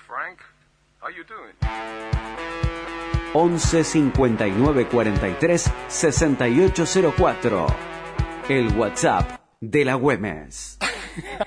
Frank. How you doing? 11 59 43 6804. El WhatsApp de la Güemes.